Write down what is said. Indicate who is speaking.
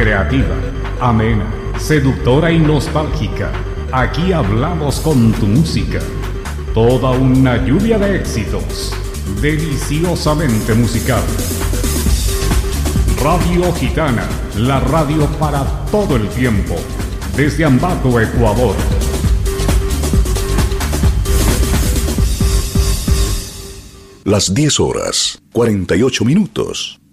Speaker 1: creativa, amena, seductora y nostálgica. Aquí hablamos con tu música. Toda una lluvia de éxitos, deliciosamente musical. Radio Gitana, la radio para todo el tiempo, desde Ambato, Ecuador.
Speaker 2: Las 10 horas, 48 minutos.